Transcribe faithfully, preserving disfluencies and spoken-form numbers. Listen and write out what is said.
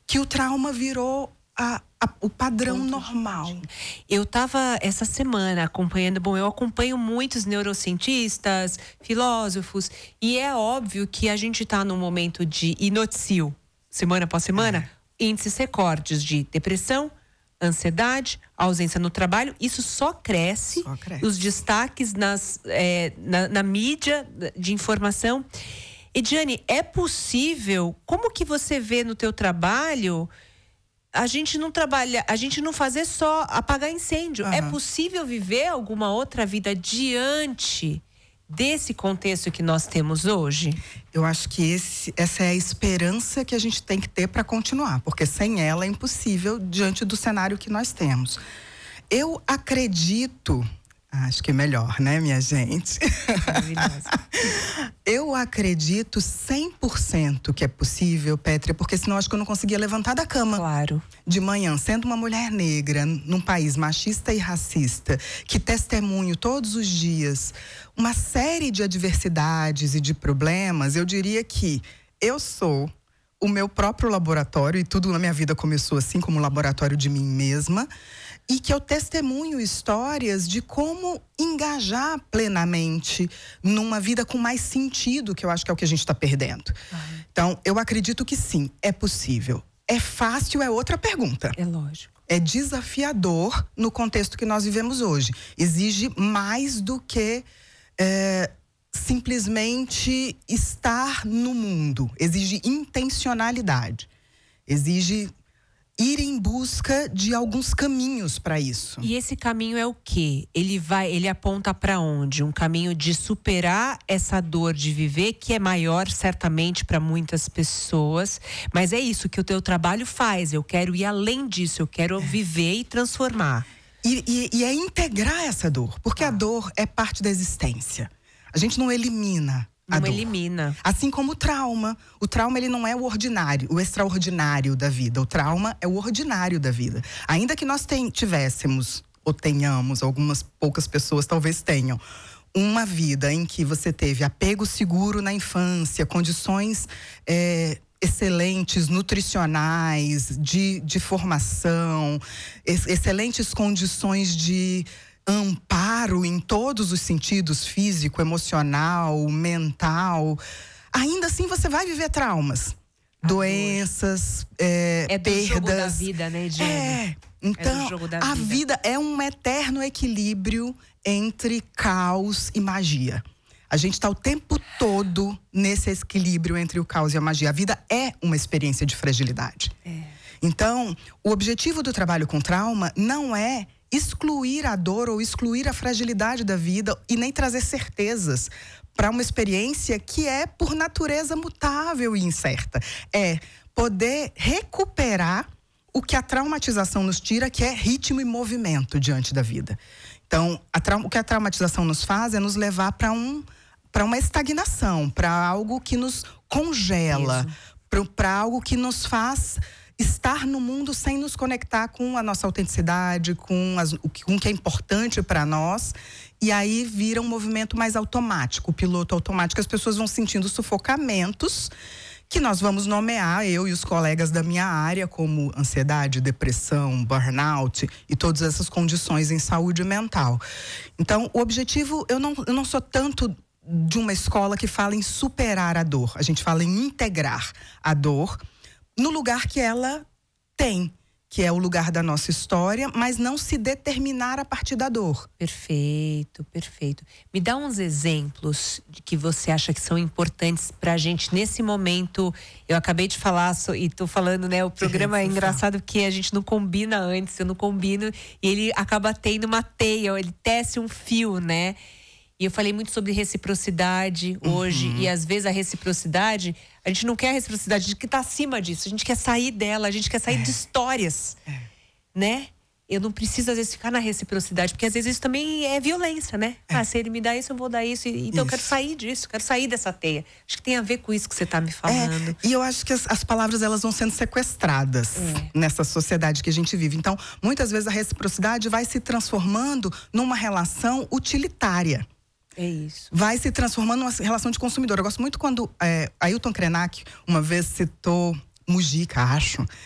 que o trauma virou a, a, o padrão Ponto normal. Eu estava essa semana acompanhando, bom, eu acompanho muitos neurocientistas, filósofos, e é óbvio que a gente está num momento de, e noticio, semana após semana, é. índices recordes de depressão, ansiedade, ausência no trabalho, isso só cresce, só cresce. Os destaques nas, é, na, na mídia de informação. Ediane, é possível, como que você vê no teu trabalho, a gente não trabalha, a gente não fazer só apagar incêndio. Uhum. É possível viver alguma outra vida diante desse contexto que nós temos hoje? Eu acho que esse, essa é a esperança que a gente tem que ter para continuar, porque sem ela é impossível diante do cenário que nós temos. Eu acredito, acho que é melhor, né, minha gente? Maravilhosa. Eu acredito cem por cento que é possível, Pétria, porque senão acho que eu não conseguia levantar da cama. Claro. De manhã, sendo uma mulher negra, num país machista e racista, que testemunho todos os dias uma série de adversidades e de problemas, eu diria que eu sou o meu próprio laboratório, e tudo na minha vida começou assim, como um laboratório de mim mesma, e que eu testemunho histórias de como engajar plenamente numa vida com mais sentido, que eu acho que é o que a gente está perdendo. Uhum. Então, eu acredito que sim, é possível. É fácil, é outra pergunta. É lógico. É desafiador no contexto que nós vivemos hoje. Exige mais do que é, simplesmente estar no mundo. Exige intencionalidade. Exige ir em busca de alguns caminhos para isso. E esse caminho é o quê? Ele vai, ele aponta para onde? Um caminho de superar essa dor de viver, que é maior certamente para muitas pessoas, mas é isso que o teu trabalho faz. Eu quero ir além disso, eu quero é. viver e transformar. E, e, e é integrar essa dor, porque ah. a dor é parte da existência. A gente não elimina. Não elimina. Assim como o trauma. O trauma, ele não é o ordinário, o extraordinário da vida. O trauma é o ordinário da vida. Ainda que nós ten, tivéssemos, ou tenhamos, algumas poucas pessoas talvez tenham, uma vida em que você teve apego seguro na infância, condições é, excelentes, nutricionais, de, de formação, ex, excelentes condições de amparo em todos os sentidos, físico, emocional, mental, ainda assim você vai viver traumas, a doenças, é, é do perdas. Jogo da vida, né, Diana? É, então, é jogo da a vida. vida é um eterno equilíbrio entre caos e magia. A gente está o tempo todo nesse equilíbrio entre o caos e a magia. A vida é uma experiência de fragilidade. É. Então, o objetivo do trabalho com trauma não é excluir a dor ou excluir a fragilidade da vida e nem trazer certezas para uma experiência que é, por natureza, mutável e incerta. É poder recuperar o que a traumatização nos tira, que é ritmo e movimento diante da vida. Então, a tra- o que a traumatização nos faz é nos levar para um, para uma estagnação, para algo que nos congela, para algo que nos faz estar no mundo sem nos conectar com a nossa autenticidade, com, as, com o que é importante para nós. E aí vira um movimento mais automático, o piloto automático. As pessoas vão sentindo sufocamentos que nós vamos nomear, eu e os colegas da minha área, como ansiedade, depressão, burnout e todas essas condições em saúde mental. Então, o objetivo, eu não, eu não sou tanto de uma escola que fala em superar a dor. A gente fala em integrar a dor no lugar que ela tem, que é o lugar da nossa história, mas não se determinar a partir da dor. Perfeito, perfeito. Me dá uns exemplos de que você acha que são importantes pra gente nesse momento. Eu acabei de falar, e tô falando, né, o programa é engraçado porque a gente não combina antes, eu não combino, e ele acaba tendo uma teia, ele tece um fio, né? E eu falei muito sobre reciprocidade hoje. Uhum. E às vezes a reciprocidade, a gente não quer a reciprocidade, a gente quer estar acima disso. A gente quer sair dela, a gente quer sair é. de histórias. É. Né? Eu não preciso às vezes ficar na reciprocidade, porque às vezes isso também é violência, né? É. Ah, se ele me dá isso, eu vou dar isso. Então isso. eu quero sair disso, quero sair dessa teia. Acho que tem a ver com isso que você está me falando. É. E eu acho que as, as palavras, elas vão sendo sequestradas é. nessa sociedade que a gente vive. Então, muitas vezes a reciprocidade vai se transformando numa relação utilitária. É isso. Vai se transformando numa relação de consumidor. Eu gosto muito quando é, Ailton Krenak uma vez citou Mujica, acho.